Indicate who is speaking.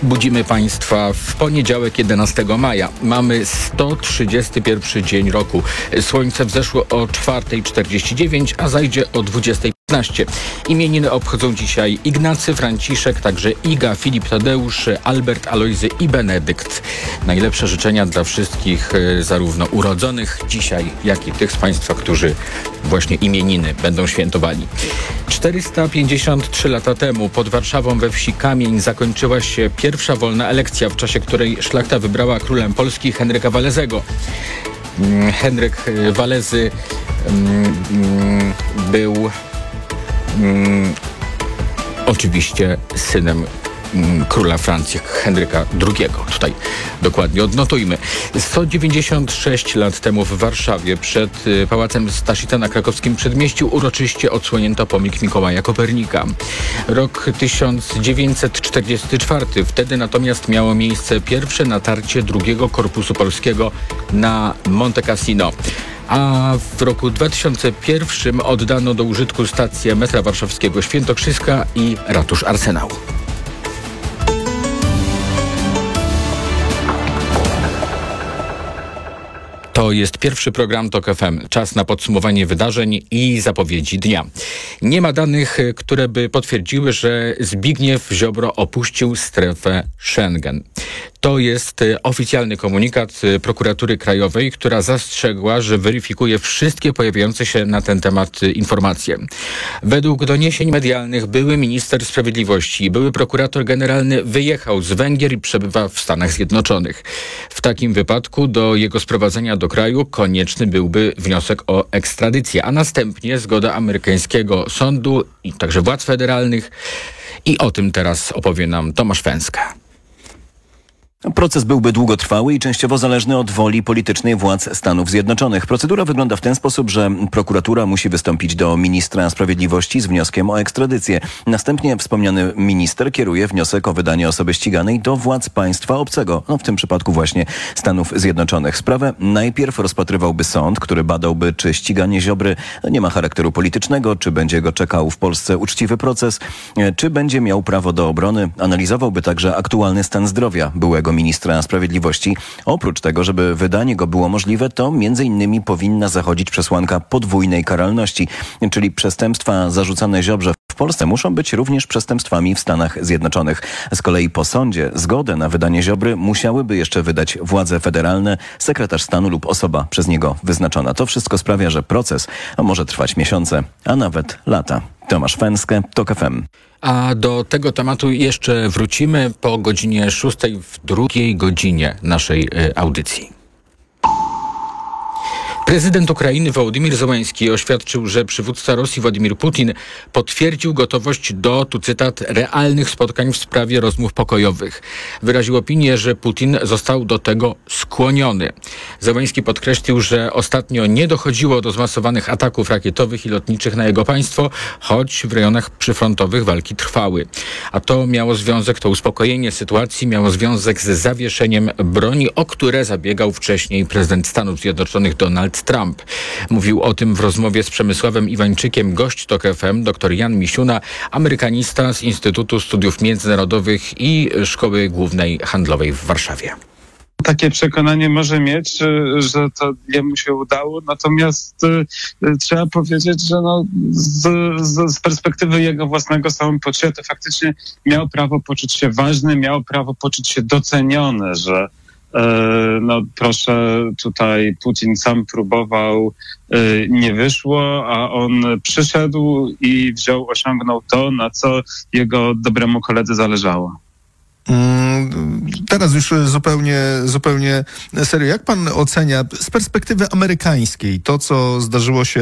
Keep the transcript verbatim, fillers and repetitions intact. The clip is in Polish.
Speaker 1: Budzimy Państwa w poniedziałek jedenastego maja. Mamy sto trzydziesty pierwszy dzień roku. Słońce wzeszło o czwarta czterdzieści dziewięć, a zajdzie o dwudziesta piętnaście. Imieniny obchodzą dzisiaj Ignacy, Franciszek, także Iga, Filip, Tadeusz, Albert, Alojzy i Benedykt. Najlepsze życzenia dla wszystkich zarówno urodzonych dzisiaj, jak i tych z Państwa, którzy właśnie imieniny będą świętowali. czterysta pięćdziesiąt trzy lata temu pod Warszawą we wsi Kamień zakończyła się pierwsza wolna elekcja, w czasie której szlachta wybrała królem Polski Henryka Walezego. Henryk Walezy um, był um, oczywiście synem króla Francji Henryka drugiego. Tutaj dokładnie odnotujmy. sto dziewięćdziesiąt sześć lat temu w Warszawie przed Pałacem Staszica na krakowskim Przedmieściu uroczyście odsłonięto pomnik Mikołaja Kopernika. Rok tysiąc dziewięćset czterdziesty czwarty. Wtedy natomiast miało miejsce pierwsze natarcie drugiego Korpusu Polskiego na Monte Cassino. A w roku dwa tysiące pierwszym oddano do użytku stację metra warszawskiego Świętokrzyska i ratusz Arsenał. To jest pierwszy program TOK F M. Czas na podsumowanie wydarzeń i zapowiedzi dnia. Nie ma danych, które by potwierdziły, że Zbigniew Ziobro opuścił strefę Schengen. To jest oficjalny komunikat Prokuratury Krajowej, która zastrzegła, że weryfikuje wszystkie pojawiające się na ten temat informacje. Według doniesień medialnych były minister sprawiedliwości i były prokurator generalny wyjechał z Węgier i przebywa w Stanach Zjednoczonych. W takim wypadku do jego sprowadzenia do kraju konieczny byłby wniosek o ekstradycję, a następnie zgoda amerykańskiego sądu i także władz federalnych. I o tym teraz opowie nam Tomasz Węska.
Speaker 2: Proces byłby długotrwały i częściowo zależny od woli politycznej władz Stanów Zjednoczonych. Procedura wygląda w ten sposób, że prokuratura musi wystąpić do ministra sprawiedliwości z wnioskiem o ekstradycję. Następnie wspomniany minister kieruje wniosek o wydanie osoby ściganej do władz państwa obcego, no w tym przypadku właśnie Stanów Zjednoczonych. Sprawę najpierw rozpatrywałby sąd, który badałby, czy ściganie Ziobry nie ma charakteru politycznego, czy będzie go czekał w Polsce uczciwy proces, czy będzie miał prawo do obrony. Analizowałby także aktualny stan zdrowia byłego ministra sprawiedliwości. Oprócz tego, żeby wydanie go było możliwe, to między innymi powinna zachodzić przesłanka podwójnej karalności, czyli przestępstwa zarzucane Ziobrze w Polsce muszą być również przestępstwami w Stanach Zjednoczonych. Z kolei po sądzie zgodę na wydanie Ziobry musiałyby jeszcze wydać władze federalne, sekretarz stanu lub osoba przez niego wyznaczona. To wszystko sprawia, że proces może trwać miesiące, a nawet lata. Tomasz Węskę, TOK F M.
Speaker 1: A do tego tematu jeszcze wrócimy po godzinie szóstej w drugiej godzinie naszej y, audycji. Prezydent Ukrainy Wołodymyr Zełenski oświadczył, że przywódca Rosji Władimir Putin potwierdził gotowość do, tu cytat, realnych spotkań w sprawie rozmów pokojowych. Wyraził opinię, że Putin został do tego skłoniony. Zełenski podkreślił, że ostatnio nie dochodziło do zmasowanych ataków rakietowych i lotniczych na jego państwo, choć w rejonach przyfrontowych walki trwały. A to miało związek, to uspokojenie sytuacji miało związek z zawieszeniem broni, o które zabiegał wcześniej prezydent Stanów Zjednoczonych Donald Trump. Mówił o tym w rozmowie z Przemysławem Iwańczykiem gość TOK F M, dr Jan Misiuna, amerykanista z Instytutu Studiów Międzynarodowych i Szkoły Głównej Handlowej w Warszawie.
Speaker 3: Takie przekonanie może mieć, że to jemu się udało, natomiast y, trzeba powiedzieć, że no, z, z, z perspektywy jego własnego samopoczucia to faktycznie miał prawo poczuć się ważny, miał prawo poczuć się doceniony, że no proszę, tutaj Putin sam próbował, nie wyszło, a on przyszedł i wziął, osiągnął to, na co jego dobremu koledze zależało.
Speaker 4: Teraz już zupełnie, zupełnie serio. Jak pan ocenia z perspektywy amerykańskiej to, co zdarzyło się